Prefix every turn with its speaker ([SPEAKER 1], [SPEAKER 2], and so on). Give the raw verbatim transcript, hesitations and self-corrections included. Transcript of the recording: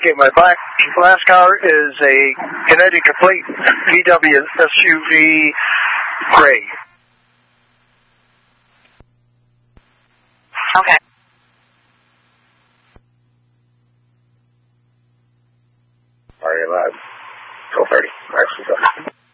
[SPEAKER 1] Okay, my black last car is a Connecticut plate V W S U V gray.
[SPEAKER 2] Okay.
[SPEAKER 3] Are you alive? twelve thirty. Actually,